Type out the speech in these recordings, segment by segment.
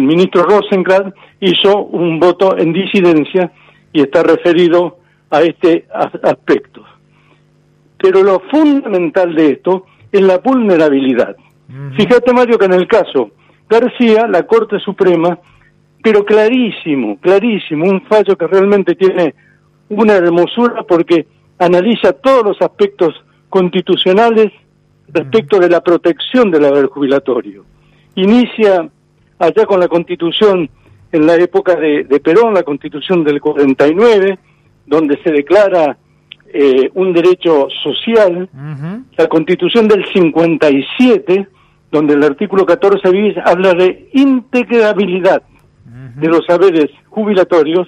ministro Rosenkrantz hizo un voto en disidencia y está referido a este aspecto. Pero lo fundamental de esto es la vulnerabilidad. Fíjate, Mario, que en el caso García, la Corte Suprema, pero clarísimo, un fallo que realmente tiene una hermosura porque analiza todos los aspectos constitucionales respecto de la protección del haber jubilatorio. Inicia allá con la Constitución en la época de Perón, la Constitución del 49, donde se declara un derecho social, la Constitución del 57, donde el artículo 14 bis habla de integrabilidad de los saberes jubilatorios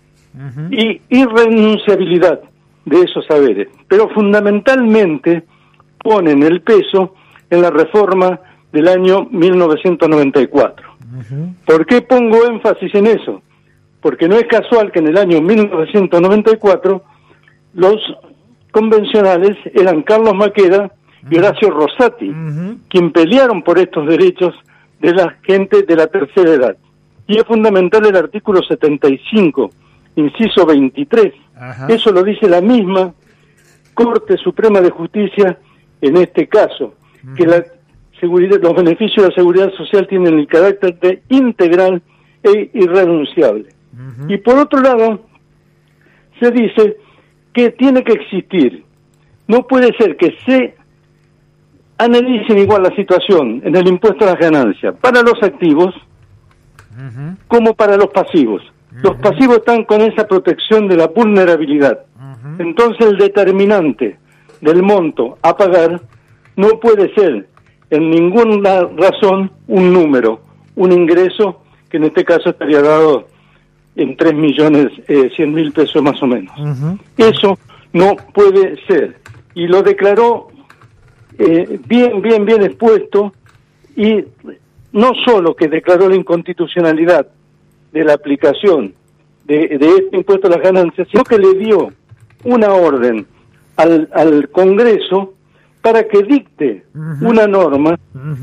y irrenunciabilidad de esos saberes. Pero fundamentalmente ponen el peso en la reforma del año 1994. ¿Por qué pongo énfasis en eso? Porque no es casual que en el año 1994 los convencionales eran Carlos Maqueda y Horacio Rosati, quien pelearon por estos derechos de la gente de la tercera edad. Y es fundamental el artículo 75, inciso 23. Eso lo dice la misma Corte Suprema de Justicia en este caso, que la seguridad, los beneficios de la seguridad social tienen el carácter de integral e irrenunciable. Y por otro lado, se dice que tiene que existir. No puede ser que se analicen igual la situación en el impuesto a las ganancias para los activos como para los pasivos. Los pasivos están con esa protección de la vulnerabilidad. Entonces el determinante del monto a pagar no puede ser en ninguna razón un número, un ingreso que en este caso estaría dado en 3.100.000 pesos más o menos. Eso no puede ser. Y lo declaró bien expuesto, y no solo que declaró la inconstitucionalidad de la aplicación de este impuesto a las ganancias, sino que le dio una orden al Congreso para que dicte una norma,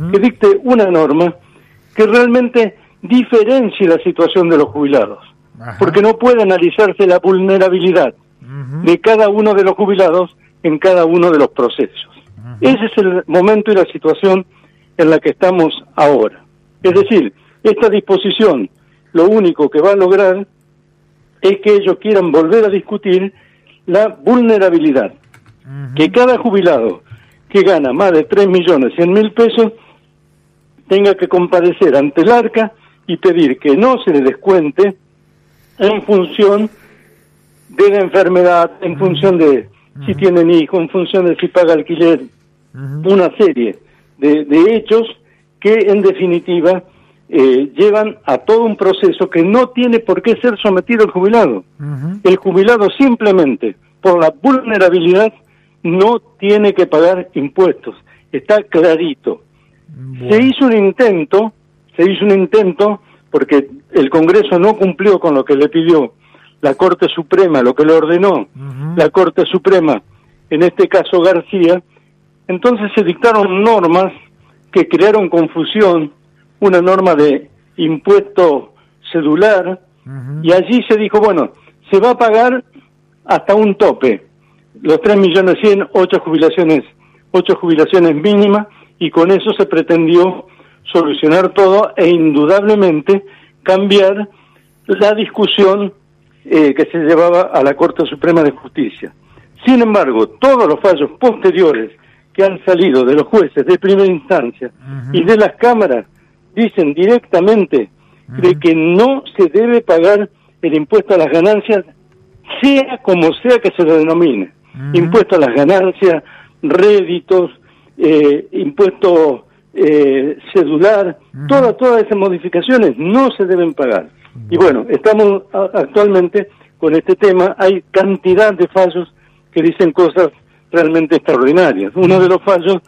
que realmente diferencie la situación de los jubilados, porque no puede analizarse la vulnerabilidad de cada uno de los jubilados en cada uno de los procesos. Ese es el momento y la situación en la que estamos ahora. Es decir, esta disposición lo único que va a lograr es que ellos quieran volver a discutir la vulnerabilidad, que cada jubilado que gana más de 3.100.000 pesos tenga que comparecer ante el ARCA y pedir que no se le descuente en función de la enfermedad, en función de si tienen hijos, en función de si paga alquiler, una serie de hechos que en definitiva llevan a todo un proceso que no tiene por qué ser sometido el jubilado. El jubilado simplemente por la vulnerabilidad no tiene que pagar impuestos, está clarito. Se hizo un intento porque el Congreso no cumplió con lo que le pidió la Corte Suprema, lo que le ordenó la Corte Suprema, en este caso García. Entonces se dictaron normas que crearon confusión, una norma de impuesto cedular, y allí se dijo, bueno, se va a pagar hasta un tope, los 3.100.000, 8 jubilaciones mínimas, y con eso se pretendió solucionar todo e indudablemente cambiar la discusión que se llevaba a la Corte Suprema de Justicia. Sin embargo, todos los fallos posteriores que han salido de los jueces de primera instancia y de las cámaras dicen directamente de que no se debe pagar el impuesto a las ganancias, sea como sea que se lo denomine. Impuesto a las ganancias, réditos, impuesto cedular, todas esas modificaciones no se deben pagar. Y bueno, estamos actualmente con este tema, hay cantidad de fallos que dicen cosas realmente extraordinarias. Uno de los fallos,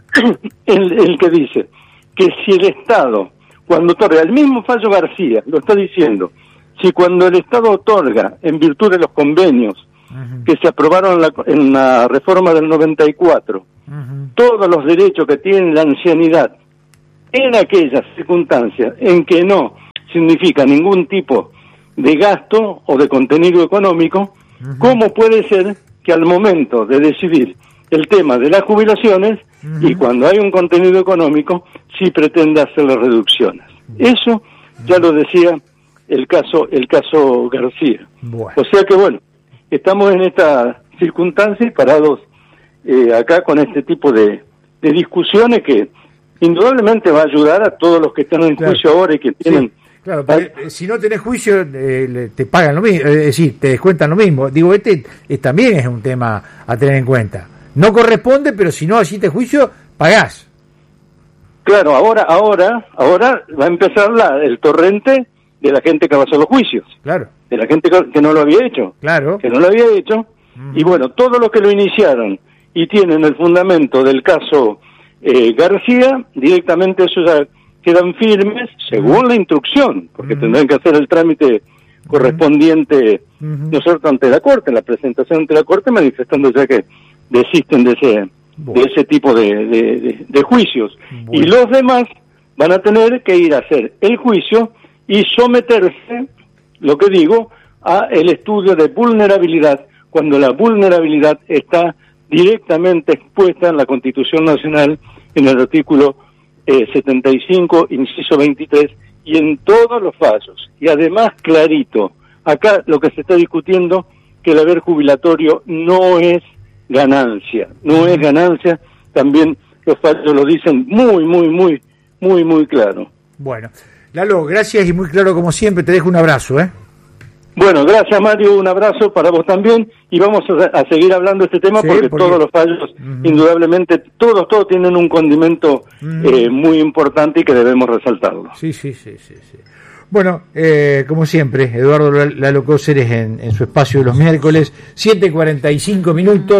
el que dice que si el Estado, cuando otorga, el mismo fallo García lo está diciendo, si cuando el Estado otorga, en virtud de los convenios que se aprobaron en la reforma del 94, todos los derechos que tiene la ancianidad, en aquellas circunstancias en que no significa ningún tipo de gasto o de contenido económico, ¿cómo puede ser que al momento de decidir el tema de las jubilaciones y cuando hay un contenido económico, sí pretende hacer las reducciones? Eso ya lo decía el caso García. Bueno. O sea que bueno, estamos en esta circunstancia y parados acá con este tipo de discusiones que indudablemente va a ayudar a todos los que están en juicio ahora y que tienen... Sí. Claro, pero si no tenés juicio, te pagan lo mismo, es decir, te descuentan lo mismo. Digo, también es un tema a tener en cuenta. No corresponde, pero si no hiciste juicio, pagás. Claro, ahora va a empezar el torrente de la gente que va a hacer los juicios. Claro. De la gente que no lo había hecho. Claro. Que no lo había hecho. Y bueno, todos los que lo iniciaron y tienen el fundamento del caso García, directamente eso ya quedan firmes según la instrucción, porque tendrán que hacer el trámite correspondiente, ¿no es cierto?, ante la Corte, la presentación ante la Corte, manifestando ya que desisten de ese tipo de juicios. Y los demás van a tener que ir a hacer el juicio y someterse, lo que digo, a el estudio de vulnerabilidad, cuando la vulnerabilidad está directamente expuesta en la Constitución Nacional, en el artículo 75, inciso 23, y en todos los fallos. Y además, clarito, acá lo que se está discutiendo, que el haber jubilatorio no es ganancia, también los fallos lo dicen muy claro. Bueno, Lalo, gracias y muy claro como siempre, te dejo un abrazo, Bueno, gracias Mario, un abrazo para vos también y vamos a seguir hablando de este tema porque todos los fallos, indudablemente, todos tienen un condimento muy importante y que debemos resaltarlo. Sí. Bueno, como siempre, Eduardo Lalo Cóceres en su espacio de los miércoles, 7:45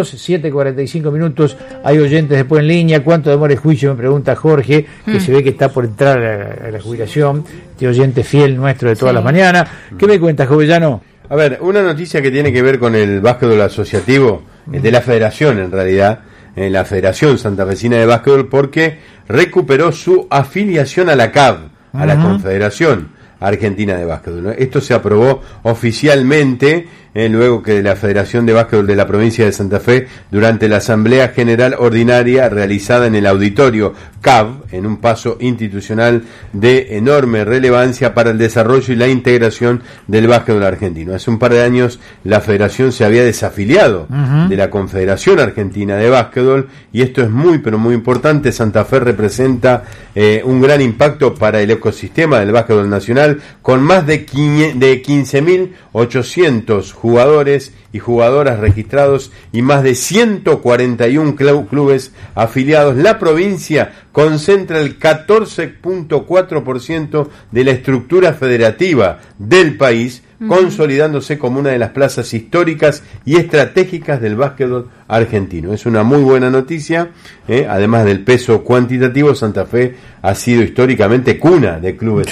minutos, hay oyentes después en línea. ¿Cuánto demora el juicio? Me pregunta Jorge, que se ve que está por entrar a la jubilación, este oyente fiel nuestro de todas las mañanas. ¿Qué me cuentas, Jovellano? A ver, una noticia que tiene que ver con el básquetbol asociativo, de la federación en realidad, la Federación Santafesina de Básquetbol, porque recuperó su afiliación a la CAB, a la Confederación Argentina de Básquetbol. Esto se aprobó oficialmente luego que la Federación de Básquetbol de la provincia de Santa Fe, durante la Asamblea General Ordinaria realizada en el Auditorio CAB, en un paso institucional de enorme relevancia para el desarrollo y la integración del básquetbol argentino. Hace un par de años la Federación se había desafiliado de la Confederación Argentina de Básquetbol, y esto es muy pero muy importante. Santa Fe representa un gran impacto para el ecosistema del básquetbol nacional, con más de 15.800 jugadores y jugadoras registrados y más de 141 clubes afiliados. La provincia concentra el 14.4% de la estructura federativa del país, consolidándose como una de las plazas históricas y estratégicas del básquetbol argentino. Es una muy buena noticia, además del peso cuantitativo. Santa Fe ha sido históricamente cuna de clubes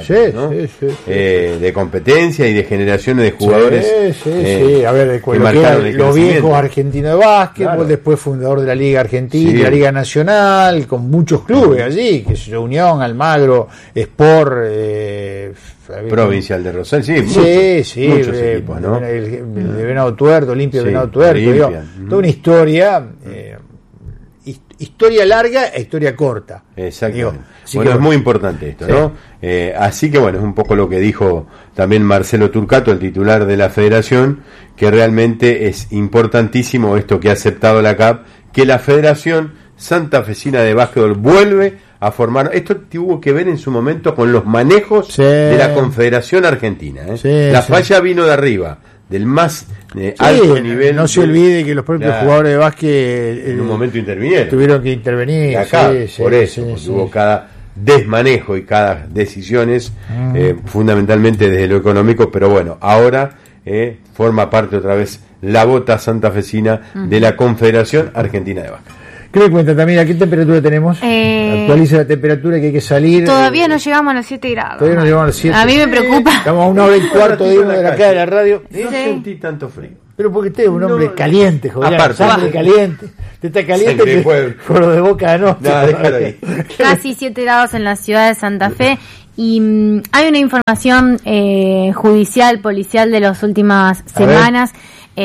de competencia y de generaciones de jugadores. A ver, los viejos argentinos de básquetbol, después fundador de la Liga Argentina, la Liga Nacional, con muchos clubes allí, que es Unión, Almagro, Sport, Provincial de Rosario, muchos equipos, ¿no? El de Venado Tuerto, Olimpia de Venado Tuerto, toda una historia, historia larga e historia corta. Exactamente. Bueno, es muy importante esto, ¿no? Así que bueno, es un poco lo que dijo también Marcelo Turcato, el titular de la Federación, que realmente es importantísimo esto que ha aceptado la CAP, que la Federación Santafesina de Básquetbol vuelve a formar. Esto tuvo que ver en su momento con los manejos de la Confederación Argentina. La falla vino de arriba, del más alto nivel. No se olvide que los propios jugadores de básquet en un momento intervinieron. Tuvieron que intervenir. Acá, porque hubo cada desmanejo y cada decisiones, fundamentalmente desde lo económico, pero bueno, ahora forma parte otra vez la bota santafesina de la Confederación Argentina de Básquet. ¿Qué me cuenta también? ¿A qué temperatura tenemos? Actualiza la temperatura, que hay que salir. Todavía no llegamos a los 7 grados. Todavía no llegamos a los 7. A mí me preocupa. Estamos a 1 hora y cuarto de irnos de acá de la radio. No sentí tanto frío. Pero porque usted es un hombre caliente, joder. Aparte, sangre caliente. Te está caliente por lo de Boca, ¿no? Casi 7 grados en la ciudad de Santa Fe. Y hay una información judicial, policial de las últimas semanas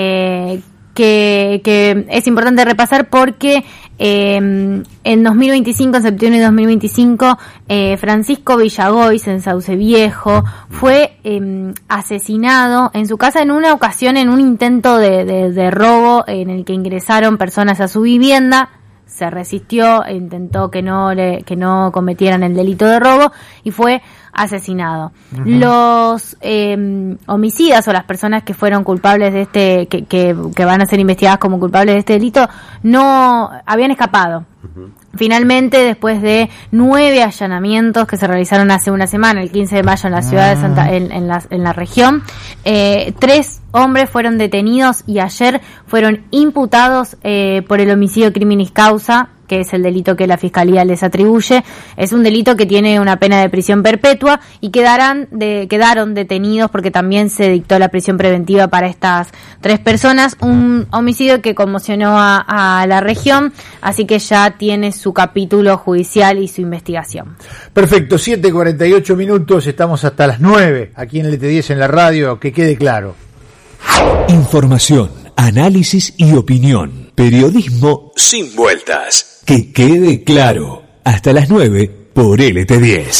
que es importante repasar porque en 2025, en septiembre de 2025, Francisco Villagois, en Sauce Viejo, fue asesinado en su casa en una ocasión en un intento de robo en el que ingresaron personas a su vivienda. Se resistió e intentó que no cometieran el delito de robo y fue asesinado. Uh-huh. Los homicidas o las personas que fueron culpables de que van a ser investigadas como culpables de este delito no habían escapado. Uh-huh. Finalmente, después de 9 allanamientos que se realizaron hace una semana, el 15 de mayo en la ciudad de Santa, en la región, 3 hombres fueron detenidos y ayer fueron imputados por el homicidio criminis causa, que es el delito que la Fiscalía les atribuye. Es un delito que tiene una pena de prisión perpetua y quedaron detenidos porque también se dictó la prisión preventiva para estas 3 personas. Un homicidio que conmocionó a la región, así que ya tiene su capítulo judicial y su investigación. Perfecto, 7:48 minutos, estamos hasta las 9 aquí en LT10 en la radio, que quede claro. Información, análisis y opinión. Periodismo sin vueltas. Que quede claro. Hasta las 9 por LT10.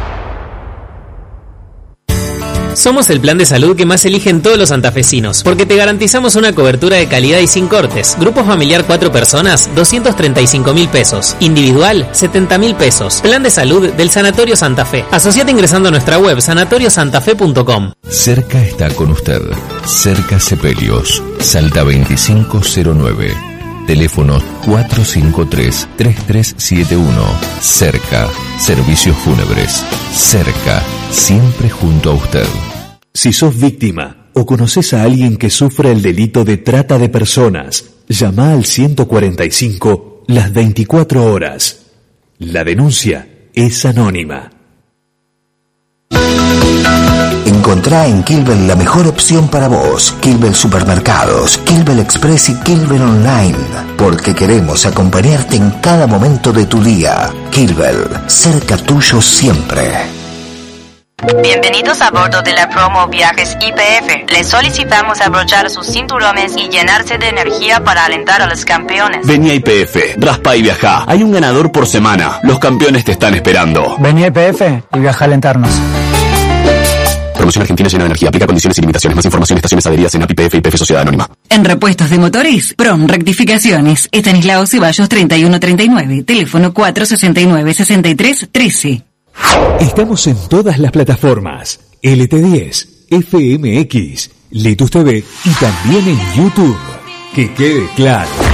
Somos el plan de salud que más eligen todos los santafesinos, porque te garantizamos una cobertura de calidad y sin cortes. Grupo familiar 4 personas, 235.000 pesos. Individual, 70.000 pesos. Plan de salud del Sanatorio Santa Fe. Asociate ingresando a nuestra web, sanatoriosantafe.com. Cerca está con usted. Cerca Sepelios, Salta 2509. Teléfono 453-3371. Cerca. Servicios fúnebres. Cerca. Siempre junto a usted. Si sos víctima o conoces a alguien que sufra el delito de trata de personas, llama al 145 las 24 horas. La denuncia es anónima. Encontrá en Kilvel la mejor opción para vos. Kilvel Supermercados, Kilvel Express y Kilvel Online. Porque queremos acompañarte en cada momento de tu día. Kilvel, cerca tuyo siempre. Bienvenidos a bordo de la promo Viajes YPF. Les solicitamos abrochar sus cinturones y llenarse de energía para alentar a los campeones. Vení a YPF, raspa y viajá. Hay un ganador por semana. Los campeones te están esperando. Vení a YPF y viaja a alentarnos. Promoción Argentina llena de energía. Aplica condiciones y limitaciones. Más información en estaciones adheridas en API, YPF y YPF Sociedad Anónima. En repuestos de motores, PROM Rectificaciones. Estanislao Ceballos 3139. Teléfono 469-6313. Estamos en todas las plataformas. LT10, FMX, Letus TV y también en YouTube. Que quede claro.